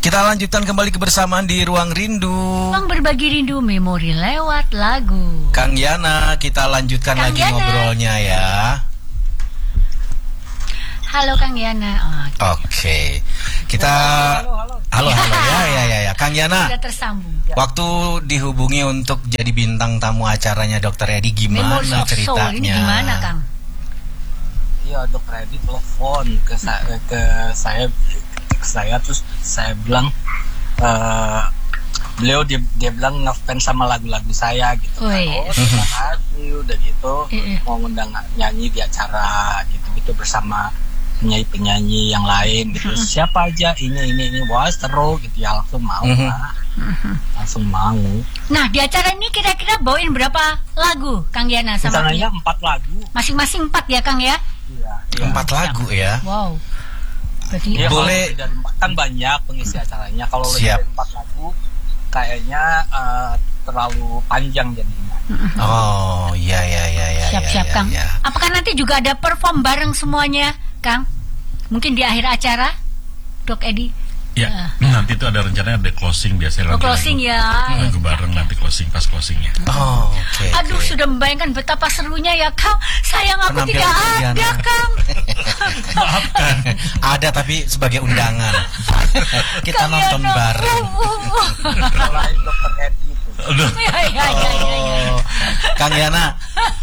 Kita lanjutkan kembali kebersamaan di Ruang Rindu. Ruang berbagi rindu memori lewat lagu. Kang Yana, kita lanjutkan Kang lagi Yana. ngobrolnya ya. Halo Kang Yana. Oke. Kita halo ya. Kang Yana. Sudah tersambung. Waktu dihubungi untuk jadi bintang tamu acaranya Dr. Edi, gimana Memories of ceritanya? Soul ini gimana Kang? Iya, Dr. Edi telepon ke saya terus saya bilang beliau dia bilang ngefans sama lagu-lagu saya gitu kan. Oh, terima kasih udah gitu mau ngundang nyanyi di acara gitu bersama penyanyi-penyanyi yang lain gitu. Siapa aja ini wah seru gitu ya, langsung mau lah. Langsung mau. Nah, di acara ini kira-kira bawain berapa lagu Kang Yana sama Rencananya 4 lagu. Masing-masing 4 ya Kang ya? Iya. 4 lagu ya. Wow. Berarti Ya, boleh dari 4 kan banyak pengisi acaranya. Kalau lebih dari 4 lagu kayaknya terlalu panjang jadinya. Oh, iya. Siap-siap Kang. Ya. Apakah nanti juga ada perform bareng semuanya Kang? Mungkin di akhir acara Dok Edi? Ya, nanti itu ada rencana ada closing biasanya. Closing ya. Lagu bareng nanti pas closingnya. Oh, oke. Aduh, sudah membayangkan betapa serunya ya Kang. Sayang aku tidak ada Kang. Maafkan. Ada tapi sebagai undangan. Kita Kang nonton Yana. bareng. Selain Dr. Edi itu. Ya. Kang Yana,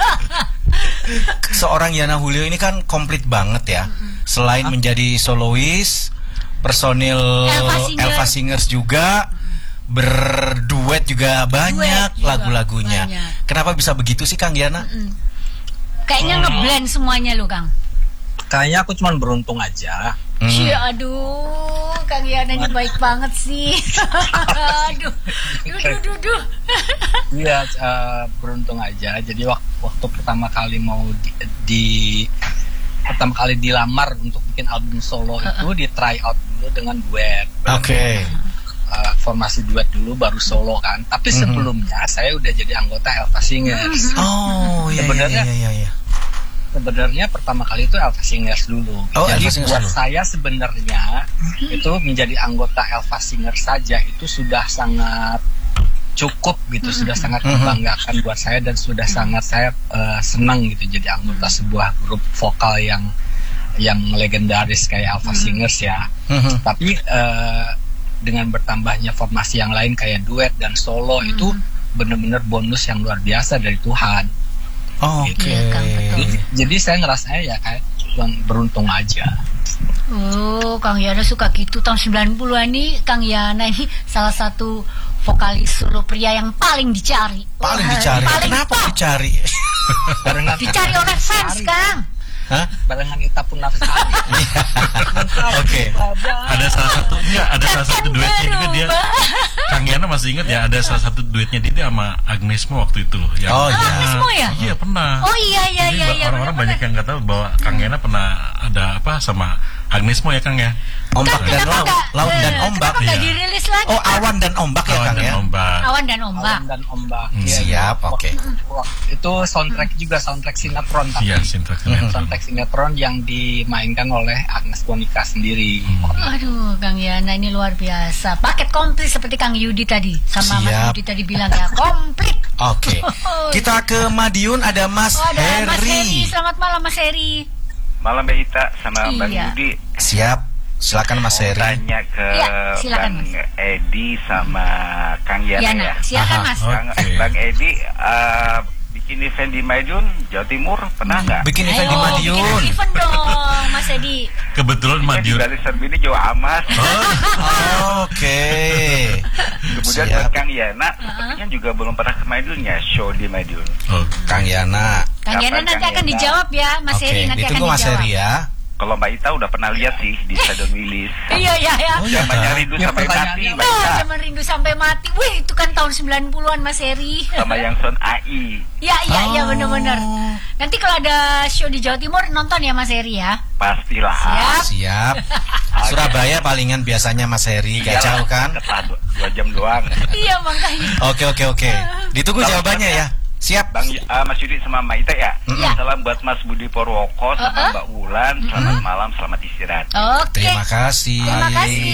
seorang Yana Julio ini kan komplit banget ya. Selain menjadi solois, personil Elva Singers juga, berduet juga banyak lagu-lagunya. Kenapa bisa begitu sih Kang Yana? Kayaknya ngeblend semuanya loh Kang. Kayaknya aku cuma beruntung aja. Aduh, Kang Yana ini baik banget sih. Aduh. Iya, beruntung aja. Jadi waktu pertama kali mau pertama kali dilamar untuk bikin album solo itu di try out dulu dengan duet. Oke. Formasi duet dulu baru solo kan. Tapi sebelumnya saya udah jadi anggota Elva Singers. Oh, iya. Sebenarnya pertama kali itu Elva Singers dulu. Oh, jadi Elva Singers buat dulu. saya sebenarnya itu menjadi anggota Elva Singers saja itu sudah sangat cukup gitu, sudah sangat membanggakan buat saya dan sudah sangat saya senang gitu jadi anggota sebuah grup vokal yang legendaris kayak Elva Singers ya. Tapi dengan bertambahnya formasi yang lain kayak duet dan solo itu benar-benar bonus yang luar biasa dari Tuhan. Oke. Jadi saya ngerasanya ya kayak beruntung aja. Oh, Kang Yana suka gitu. Tahun 90-an nih Kang Yana ini salah satu vokalis solo pria yang paling dicari. Kenapa dicari? Dicari oleh fans Kang. Hah? Barengan Ita pun nafas hari. Oke. Ada salah satu duetnya juga dia. Kang Yana masih ingat ya, ada salah satu duetnya dia sama Agnesmo waktu itu loh. Agnesmo ya? Iya pernah. Oh iya. Orang-orang banyak yang nggak tahu bahwa Kang Yana pernah ada apa sama Agnesmo ya Kang ya. Ombak dan laut dan ombak. Kenapa nggak dirilis lagi? Oh, awan dan ombak ya Kang ya. Awan dan ombak. Siap, oke. Itu soundtrack juga, soundtrack sinetron. Iya, soundtrack sinetron yang dimainkan oleh Agnes Monica sendiri. Aduh, Kang Yana ini luar biasa. Paket komplit seperti Kang Yudi tadi. Sama Mas Yudi tadi bilang ya, komplit. Oke. Kita ke Madiun, ada Mas Heri. Mas Heri, selamat malam Mas Heri. Malam Mbak Ita sama Bang Yudi. Siap. Silakan Mas Heri. Tanya ke Bang Edi sama Kang Yana ya. Silakan Mas. Bang Edi bikin event di Madiun, Jawa Timur pernah nggak? Bikin event di Madiun. Bikin event dong Mas Edi. Kebetulan Madiun. Dari Serbini Jawa Amas. Oke. Kemudian buat Kang Yana, sepertinya juga belum pernah ke Madiun ya, show di Madiun. Kang Yana. Kang Yana nanti akan dijawab ya, Mas Heri nanti akan dijawab. Ditunggu Mas Heri ya. Kalau Mbak Ita udah pernah lihat sih di Stadion Wilis. Iya. Zamannya Rindu sampai mati, Mbak Ita. Zaman Rindu sampai mati. Wih, itu kan tahun 90-an Mas Heri. Sama yang Sound AI. Iya, benar-benar. Nanti kalau ada show di Jawa Timur nonton ya Mas Heri ya. Pastilah. Siap. Surabaya palingan biasanya Mas Heri, gak jauh kan? 2 jam doang. Iya, makanya. Oke. Ditunggu jawabannya ya. Siap. Bang Mas Yudi sama Mbak Ita ya. Salam buat Mas Budi Purwoko sama Mbak Wulan. Selamat malam, selamat istirahat. Oke. Terima kasih. Terima kasih Mas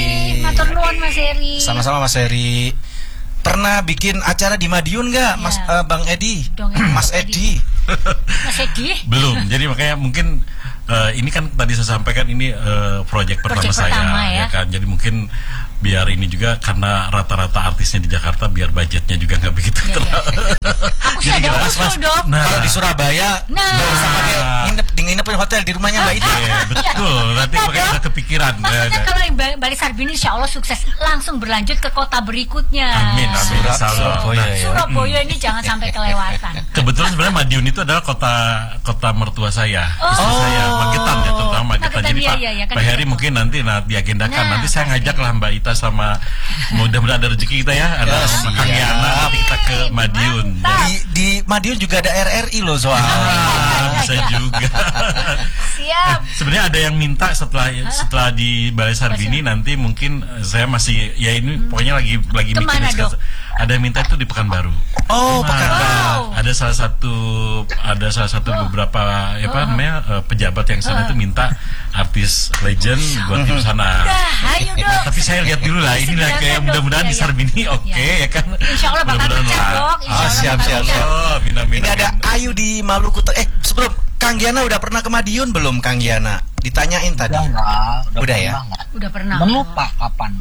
Matur nuwun Mas Heri. Sama-sama Mas Heri. Pernah bikin acara di Madiun nggak, Mas Bang Edi? Mas Edi. Mas Edi? Belum. Jadi makanya mungkin ini kan tadi saya sampaikan ini proyek pertama saya, ya kan. Jadi mungkin biar ini juga karena rata-rata artisnya di Jakarta biar budgetnya juga nggak begitu Aku sih ada usul dok. Nah, kalau di Surabaya nggak usah pakai nginep hotel di rumahnya Mbak Ida. Betul, nanti pakai udah kepikiran. Maksudnya kalau yang Bali Sarbini insya Allah sukses langsung berlanjut ke kota berikutnya. Amin. Surabaya ini jangan sampai kelewatan. Kebetulan sebenarnya Madiun itu adalah kota mertua saya, istri saya, Magetan ya, terutama Magetan. Jadi Pak Heri mungkin nanti diagendakan. Nanti saya ngajak lah Mbak Ita sama mudah-mudahan ada rezeki kita ya, ada Kang Yana, kita ke Madiun. Di Madiun juga ada RRI loh soalnya. Bisa juga. Siap. Sebenarnya ada yang minta setelah di Balai Sarbini nanti mungkin saya masih ya ini pokoknya lagi mikirin ada yang minta itu di Pekanbaru. Oh, Pekanbaru. Ada salah satu beberapa pejabat yang sana itu minta artis legend buat di sana. Ayo dong. Tapi saya lihat dulu lah, ini lah kayak mudah-mudahan di Sarbini oke ya kan. Insya Allah bakal pecah dok. Siap. Ini ada Ayu di Maluku. Sebelum Kang Yana udah pernah ke Madiun belum Kang Yana? Ditanyain tadi. Udah ya? Udah pernah. Melupa kapan?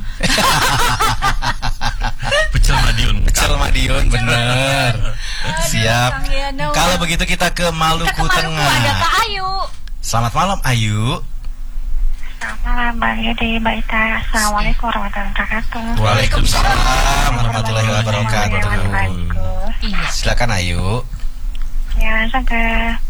Pecel Madiun, bener. Siap. Kalau begitu kita ke Maluku Tengah. Ada Kak Ayu. Selamat malam Ayu. Selamat malam Bang Yudi, Mbak Ita. Assalamualaikum warahmatullahi wabarakatuh. Waalaikumsalam warahmatullahi wabarakatuh. Iya. Silakan Ayu. Ya, langsung ke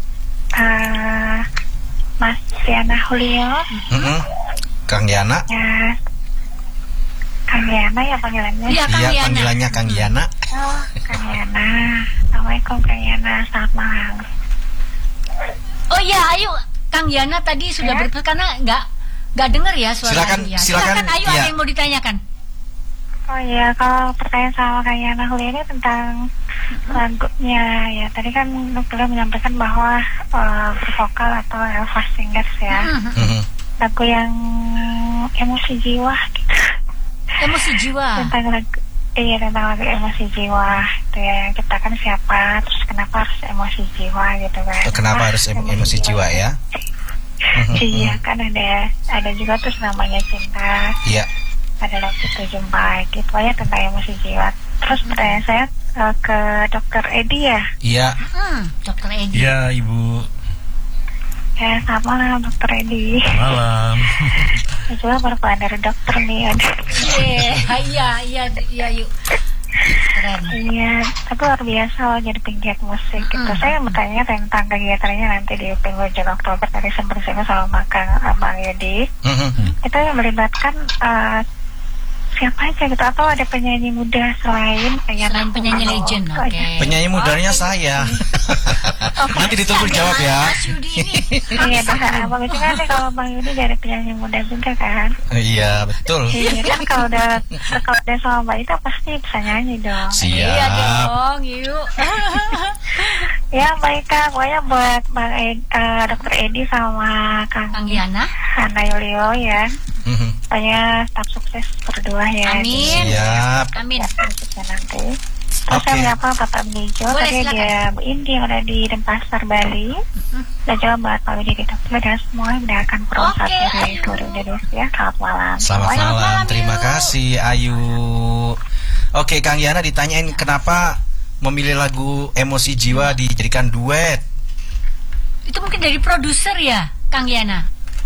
Mas Yana Julio. Kang Yana. Ya, Kang Yana ya panggilannya. Iya, panggilannya Kang Yana. Oh, Kang Yana. Assalamualaikum Kang Yana, selamat malam. Oh iya, Ayu, Kang Yana tadi sudah karena nggak dengar ya suara Ayu ya. Silakan Ayu, ada yang mau ditanyakan. Oh iya, kalau pertanyaan sama Kang Yana Julio ini tentang lagunya ya. Tadi kan beliau menyampaikan bahwa bervokal atau Elva Singers ya. Lagu yang emosi jiwa gitu. Emosi jiwa. Tentang lagu emosi jiwa itu ya, yang ciptakan siapa, terus kenapa harus emosi jiwa gitu kan. Kenapa harus emosi jiwa ya? Iya kan ada juga terus namanya cinta. Iya. Ada lagu itu jumpa gitu aja tentang emosi jiwa. Terus pertanyaan saya ke Dokter Edi ya. Iya. Dokter Edi. Iya Ibu. Ya, selamat malam Dokter Edi. Malam. Saya juga baru pulang dari dokter nih. Iya yuk. Keren. Iya, tapi luar biasa loh jadi penggiat musik gitu. Saya bertanya tentang kegiatannya nanti di penghujung Oktober. Tadi sempat saya sama Bang Yudi. Itu yang melibatkan siapa aja gitu, atau ada penyanyi muda selain penyanyi legend? Penyanyi mudanya saya. Nanti ditunggu dijawab ya. Iya, bagus kan kalau Bang Yudi dari penyanyi muda juga kan. Iya betul. Iya kan, kalau udah sama Mbak Ita pasti bisa nyanyi dong. Siap. Iya dong, yuk. Ya Mbak Ita, pokoknya buat Dokter Edi sama Kang Yana Julio ya. Pokoknya tetap sukses berdua ya. Amin. Siap. Amin. Nanti. Terus saya menyapa Bapak Benijo, tadi dia Bu Indi yang ada di Denpasar, Bali. Dan juga Mbak Pak Widi di Tokyo, dan semua mendengarkan program dari Seluruh Indonesia ya. Selamat malam. Selamat malam. Terima kasih Ayu. Oke, Kang Yana ditanyain kenapa memilih lagu Emosi Jiwa dijadikan duet. Itu mungkin dari produser ya, Kang Yana.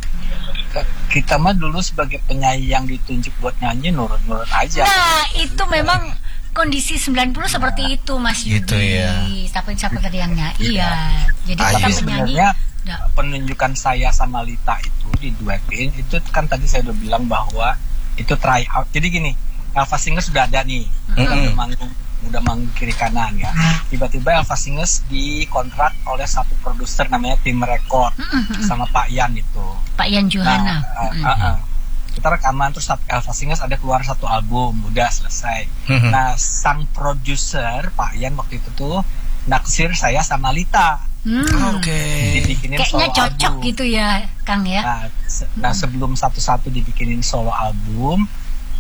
Kita mah dulu sebagai penyanyi yang ditunjuk buat nyanyi nurut-nurut aja. Nah, itu memang kondisi 90 seperti itu Mas Yudi. Gitu ya. Siapa tadi yang nyanyi? Iya. Jadi kita penyanyi. Sebenarnya penunjukan saya sama Lita itu diduetin itu kan tadi saya udah bilang bahwa itu try out. Jadi gini, Elva Singers sudah ada nih, udah manggung kiri kanan ya. Tiba-tiba Elva Singers dikontrak oleh satu produser namanya Tim Record sama Pak Yan itu. Pak Yan Johana. Kita rekaman terus Elva Singers ada keluar satu album, udah selesai. Nah, sang produser Pak Yan waktu itu tuh naksir saya sama Lita. Dibikinin kayaknya solo cocok album gitu ya, Kang ya. Nah, sebelum satu-satu dibikinin solo album,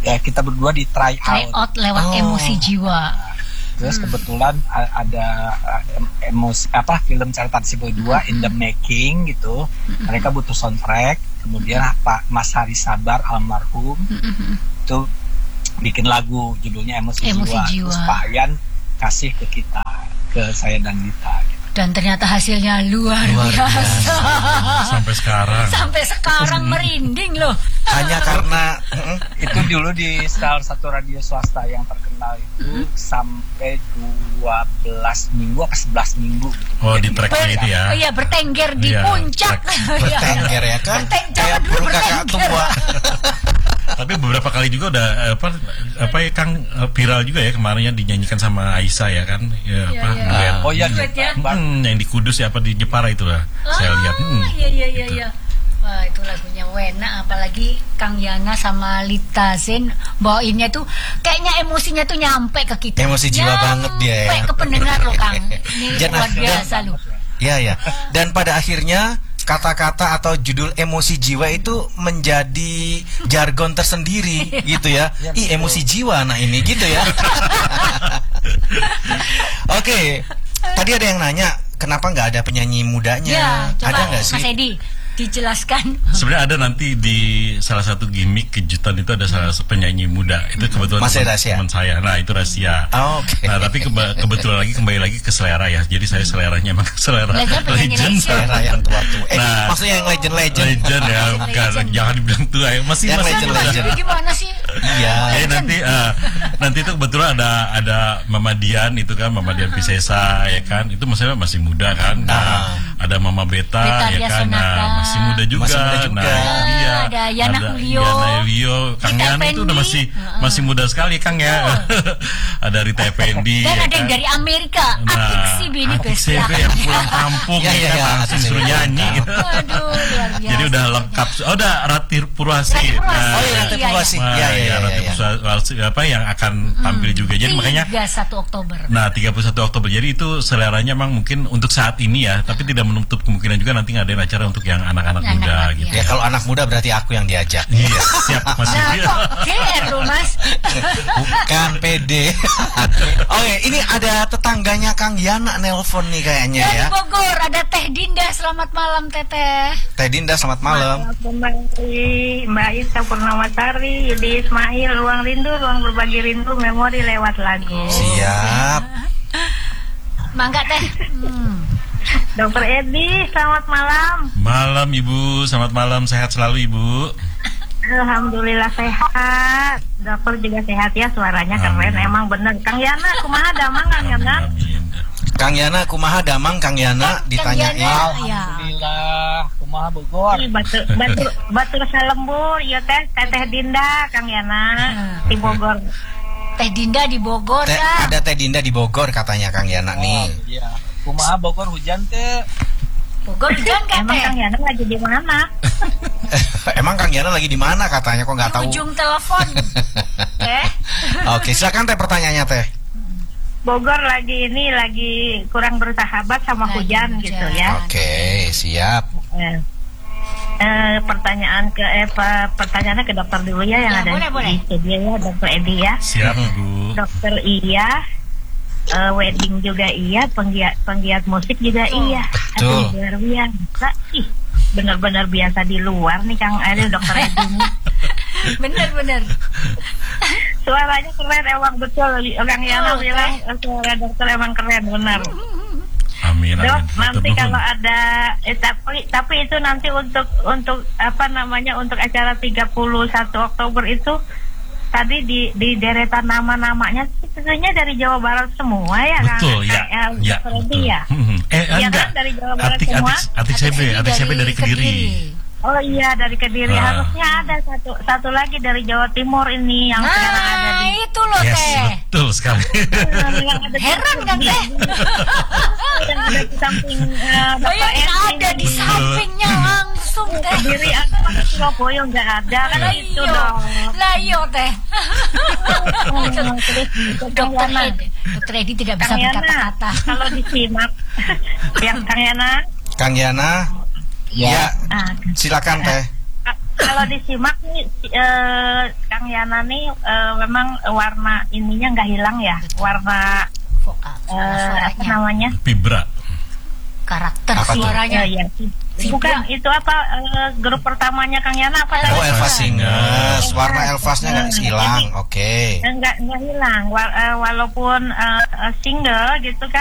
kita berdua di try out lewat Emosi Jiwa. Terus kebetulan ada film catatan si Boy 2 in the making gitu. Mereka butuh soundtrack. Kemudian Pak Mas Hari Sabar almarhum itu bikin lagu judulnya Emosi Jiwa. Terus Pak Ayan kasih ke kita, ke saya dan Dita gitu. Dan ternyata hasilnya luar biasa. Sampai sekarang merinding loh. Hanya karena itu dulu di salah satu radio swasta yang terkenal itu sampai 12 minggu atau 11 minggu gitu. Oh, di tracknya itu ya. Iya, bertengger di puncak. Bertengger ya kan. Kayak burung kakak tua. Tapi beberapa kali juga udah Kang viral juga ya kemarinnya dinyanyikan sama Aisyah ya kan. Oh iya, yang di Kudus ya, apa di Jepara itu lah. Saya lihat. Iya. Wah, itu lagunya Wena, apalagi Kang Yana sama Lita Zen bawainnya tuh kayaknya emosinya tuh nyampe ke kita. Emosi jiwa banget dia ya. Nyampe ke pendengar loh, Kang. Ini luar biasa loh. Iya. Dan pada akhirnya kata-kata atau judul Emosi Jiwa itu menjadi jargon tersendiri gitu ya. Emosi jiwa anak ini gitu ya. Oke. Tadi ada yang nanya kenapa nggak ada penyanyi mudanya? Ya, ada nggak sih? Mas Edi, dijelaskan. Sebenarnya ada nanti di salah satu gimmick kejutan itu ada salah satu penyanyi muda. Itu kebetulan teman saya. Nah, itu rahasia. Okay. Nah, tapi kebetulan kembali lagi ke selera ya. Jadi saya seleranya emang selera legend. Selera yang tua-tua. Nah, maksudnya yang legend. Legend ya, bukan jangan dibilang tua ya. Masih legend. Gimana sih? Iya. Jadi nanti itu kebetulan ada Mama Dian itu kan, Mama Dian Piscesa ya kan. Itu maksudnya masih muda kan. Nah, ada Mama Beta ya kan. Nah, masih muda juga. Nah, ada Yana Julio, Kang Yana itu udah masih muda sekali Kang ya. Ada Rita Effendi. Dan ada yang dari Amerika, Atik Sibi yang pulang kampung ya, langsung suruh nyanyi. Aduh, luar biasa. Jadi udah lengkap. Udah Rati Purwasi. Rati Purwasi. Rati Purwasi apa yang akan tampil juga. Jadi makanya 31 Oktober. Nah, 31 Oktober. Jadi itu seleranya memang mungkin untuk saat ini ya, tapi tidak menutup kemungkinan juga nanti ngadain acara untuk yang anak-anak muda gitu. Ya kalau anak muda berarti aku yang diajak. Iya, siap Mas. GR loh Mas. Bukan PD. Oke, ini ada tetangganya Kang Yana nelpon nih kayaknya ya. Dari Bogor ada Teh Dinda, selamat malam Teteh. Teh Dinda selamat malam. Mbak Isa Purnamasari, Yudi Ismail, ruang berbagi rindu, memori lewat lagu. Siap. Mangga Teh. Dokter Edi, selamat malam. Malam Ibu, selamat malam, sehat selalu Ibu. Alhamdulillah sehat. Dokter juga sehat ya, suaranya keren, emang bener. Kang Yana, kumaha damang Kang Yana? Kang Yana, kumaha damang Kang Yana ditanyain. Alhamdulillah, kumaha Bogor. Batur salembur, ya Teh Dinda, Kang Yana di Bogor. Teh Dinda di Bogor ya. Ada Teh Dinda di Bogor katanya Kang Yana nih. Iya. Kumaha Bogor hujan teh? Bogor hujan kan Emang Kang Yana lagi di mana? Emang Kang Yana lagi di mana katanya, kok nggak tahu? Ujung telepon. Oke, silakan Teh pertanyaannya Teh. Bogor lagi kurang bersahabat sama hujan gitu ya. Oke, siap. Pertanyaannya ke dokter dulu ya yang ada di studio ya, Dokter Edi ya. Siap Bu. Dokter iya. Wedding juga iya, penggiat musik juga iya. Betul. Luar biasa. Benar-benar biasa di luar nih Kang Dokter Edi. Bener. Suaranya keren emang betul. Orang Yana bilang suara dokter emang keren benar. Amin. Dok, nanti kalau ada tapi itu nanti untuk apa namanya untuk acara 31 Oktober itu tadi di deretan nama-namanya sebenarnya dari Jawa Barat semua ya kan? Betul ya. Betul. Ya? Iya kan dari Jawa Barat semua. Atik CB dari Kediri. Oh iya dari Kediri. Harusnya ada satu lagi dari Jawa Timur ini yang sekarang ada di itu loh Teh. Betul sekali. Heran kan Teh? Yang ada di samping ada di sampingnya langsung Teh. Kediri atau Surabaya nggak ada kan itu dong. Lah iya Teh. Dokter Edi tidak bisa berkata-kata. Kalau disimak yang Kang Yana. Ya, silakan Teh. kalau disimak nih Kang Yana nih memang warna ininya nggak hilang ya, warna vokal, apa namanya? Vibra. Karakter suaranya. Ya. Bukan itu apa grup pertamanya Kang Yana apa? Oh, Elva Singers. Warna Elvasnya nggak hilang. Oke. Nggak hilang. Walaupun single gitu kan.